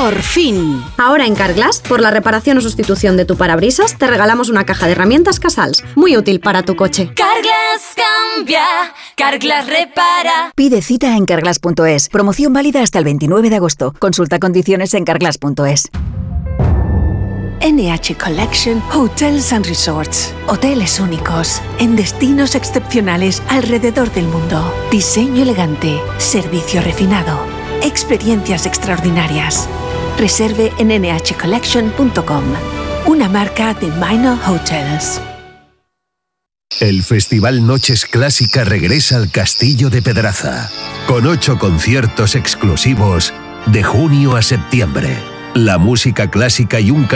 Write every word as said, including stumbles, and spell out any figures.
¡Por fin! Ahora en Carglass, por la reparación o sustitución de tu parabrisas, te regalamos una caja de herramientas Casals, muy útil para tu coche. Carglass cambia, Carglass repara. Pide cita en carglass punto es. Promoción válida hasta el veintinueve de agosto. Consulta condiciones en carglass punto es. N H Collection Hotels and Resorts. Hoteles únicos, en destinos excepcionales alrededor del mundo. Diseño elegante, servicio refinado, experiencias extraordinarias. Reserve en ene hache collection punto com, una marca de Minor Hotels. El Festival Noches Clásica regresa al Castillo de Pedraza, con ocho conciertos exclusivos de junio a septiembre. La música clásica y un